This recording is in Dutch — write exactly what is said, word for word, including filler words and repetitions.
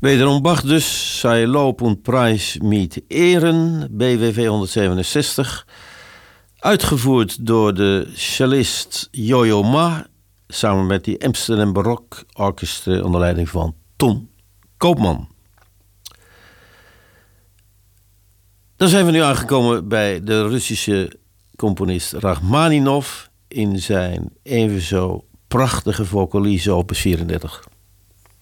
Wederom Bach dus, Sei Lob und Preis mit Ehren, B W V honderdzevenenzestig. Uitgevoerd door de cellist Yo-Yo Ma, samen met die Amsterdam Barok Orkestra onder leiding van Ton Koopman. Dan zijn we nu aangekomen bij de Russische componist Rachmaninov in zijn even zo prachtige vocalise opus vierendertig.